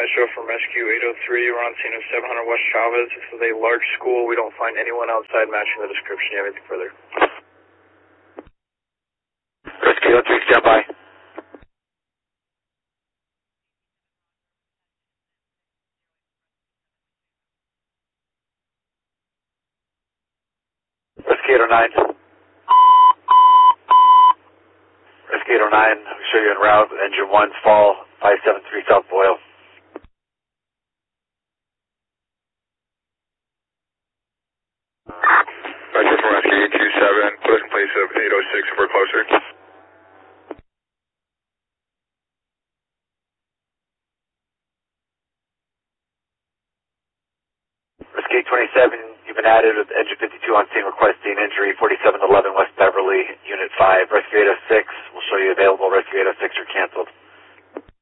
Metro from Rescue 803. We're on scene of 700 West Chavez. This is a large school. We don't find anyone outside matching the description. You have anything further? Rescue 803, stand by. Rescue 809. Rescue 809, we show you en route. Engine 1's fall, 573 South Boyle. Roger from Rescue 827, put us in place of 806 if we're closer. Rescue 27, you've been added with engine 52 on scene requesting injury 4711 West Beverly, Unit 5. Rescue 806, we'll show you available. Rescue 806 are canceled.